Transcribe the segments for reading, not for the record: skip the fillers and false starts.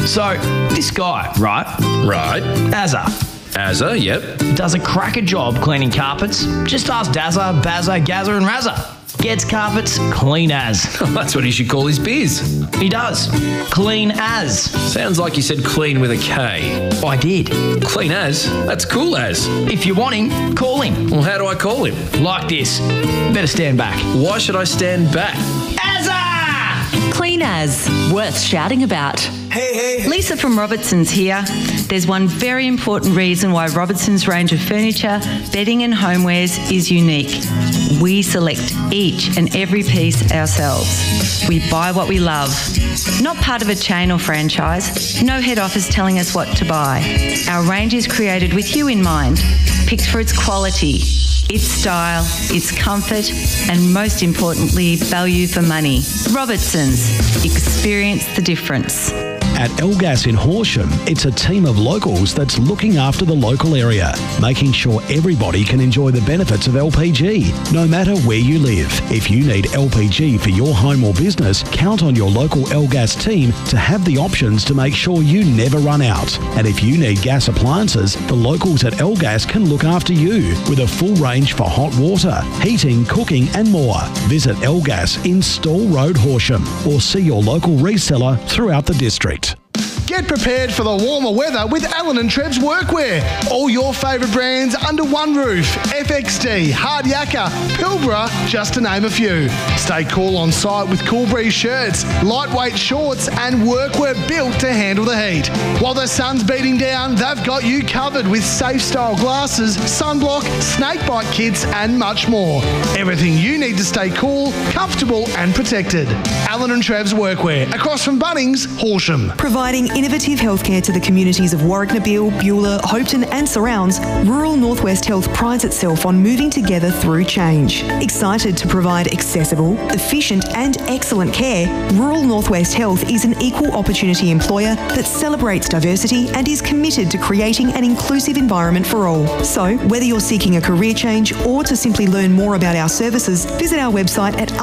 So, this guy, right? Right. Azza, yep. does a cracker job cleaning carpets. Just ask Dazza, Bazza, Gazza and Razza. Gets carpets clean as. That's what he should call his biz. He does. Clean as. Sounds like you said clean with a K. I did. Clean as? That's cool as. If you want him, call him. Well, how do I call him? Like this. Better stand back. Why should I stand back? Azza! Clean as. Worth shouting about. Hey. Lisa from Robertson's here. There's one very important reason why Robertson's range of furniture, bedding and homewares is unique. We select each and every piece ourselves. We buy what we love. Not part of a chain or franchise. No head office telling us what to buy. Our range is created with you in mind, picked for its quality, its style, its comfort, and most importantly, value for money. Robertson's. Experience the difference. At Elgas in Horsham, it's a team of locals that's looking after the local area, making sure everybody can enjoy the benefits of LPG, no matter where you live. If you need LPG for your home or business, count on your local Elgas team to have the options to make sure you never run out. And if you need gas appliances, the locals at Elgas can look after you with a full range for hot water, heating, cooking and more. Visit Elgas in Stall Road, Horsham, or see your local reseller throughout the district. Get prepared for the warmer weather with Allen & Trebs Workwear. All your favourite brands under one roof. FXD, Hard Yakka, Pilbara, just to name a few. Stay cool on site with Cool Breeze shirts, lightweight shorts and workwear built to handle the heat. While the sun's beating down, they've got you covered with safe style glasses, sunblock, snakebite kits and much more. Everything you need to stay cool, comfortable and protected. Allen & Trebs Workwear, across from Bunnings, Horsham. Providing innovative healthcare to the communities of Warwick-Nabil, Beulah, Hopetoun and surrounds, Rural Northwest Health prides itself on moving together through change. Excited to provide accessible, efficient and excellent care, Rural Northwest Health is an equal opportunity employer that celebrates diversity and is committed to creating an inclusive environment for all. So, whether you're seeking a career change or to simply learn more about our services, visit our website at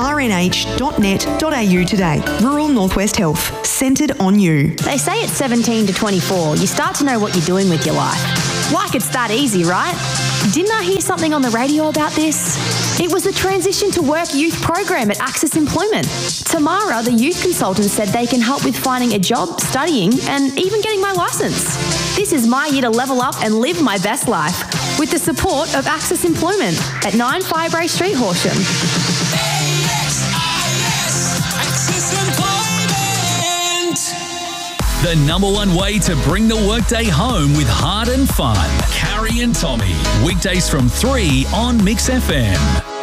rnh.net.au today. Rural Northwest Health, centred on you. They say at 17 to 24, you start to know what you're doing with your life. Like it's that easy, right? Didn't I hear something on the radio about this? It was the Transition to Work Youth Program at Access Employment. Tamara, the youth consultant, said they can help with finding a job, studying, and even getting my licence. This is my year to level up and live my best life with the support of Access Employment at 9 Firebrae Street, Horsham. The number one way to bring the workday home with heart and fun. Carrie and Tommy. Weekdays from 3 on Mix FM.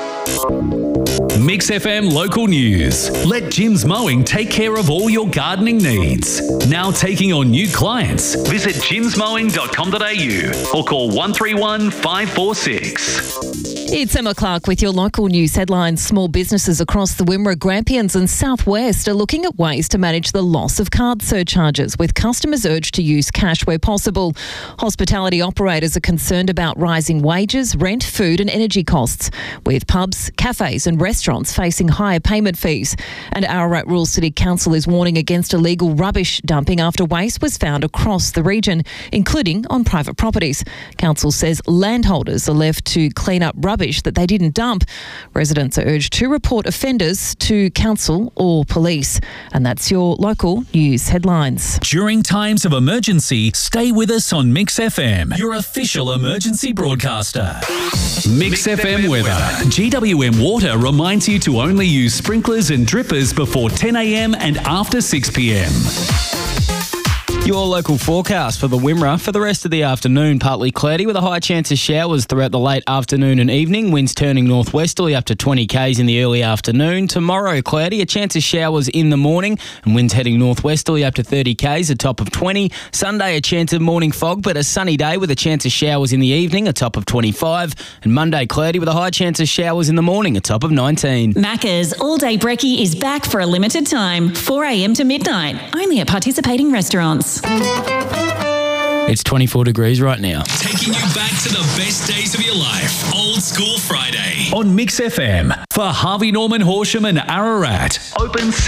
Mix FM local news. Let Jim's Mowing take care of all your gardening needs. Now taking on new clients. Visit jimsmowing.com.au or call 131 546. It's Emma Clark with your local news headlines. Small businesses across the Wimmera, Grampians and Southwest are looking at ways to manage the loss of card surcharges, with customers urged to use cash where possible. Hospitality operators are concerned about rising wages, rent, food and energy costs, with pubs, cafes and restaurants facing higher payment fees. And Ararat Rural City Council is warning against illegal rubbish dumping after waste was found across the region, including on private properties. Council says landholders are left to clean up rubbish that they didn't dump. Residents are urged to report offenders to council or police. And that's your local news headlines. During times of emergency, stay with us on Mix FM, your official emergency broadcaster. Mix FM weather. GWM Water reminds you to only use sprinklers and drippers before 10 a.m. and after 6 p.m. Your local forecast for the Wimmera for the rest of the afternoon. Partly cloudy with a high chance of showers throughout the late afternoon and evening. Winds turning northwesterly up to 20 k's in the early afternoon. Tomorrow cloudy, a chance of showers in the morning and winds heading northwesterly up to 30 k's, a top of 20. Sunday a chance of morning fog but a sunny day with a chance of showers in the evening, a top of 25. And Monday cloudy with a high chance of showers in the morning, a top of 19. Macca's All Day Brekkie is back for a limited time, 4 a.m. to midnight, only at participating restaurants. It's 24 degrees right now. Taking you back to the best days of your life. Old School Friday on Mix FM for Harvey Norman, Horsham and Ararat. Open